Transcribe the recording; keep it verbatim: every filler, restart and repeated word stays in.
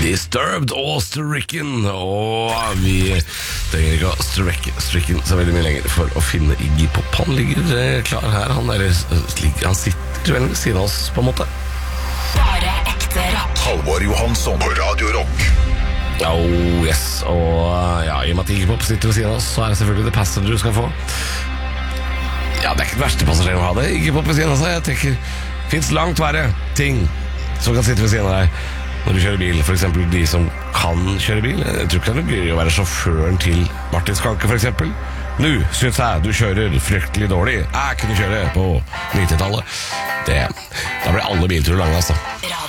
Disturbed og Stricken. Og vi trenger ikke å strekke Stricken så veldig mye lenger for å finne Iggy Pop. Han ligger eh, klar her. Han, er, han sitter vel ved siden av oss på en måte. Bare ekte rock. Halvor Johansson på Radio Rock. Oh yes. Og ja, i og med at Iggy Pop sitter ved siden av oss, så er det selvfølgelig The Passenger du skal få. Ja, det er ikke den verste passasjeren å ha det. Iggy Pop ved siden av seg. Jeg tenker, det finnes langt verre ting som kan sitte ved siden av deg når du kjører bil, for eksempel de som kan kjøre bil. Jeg tror ikke det blir å være sjåføren til Martin Skanke, for eksempel. Nå synes jeg du kjører fryktelig dårlig. Jeg kunne kjøre på nittitallet. Det, da blir alle bilturer lange, altså.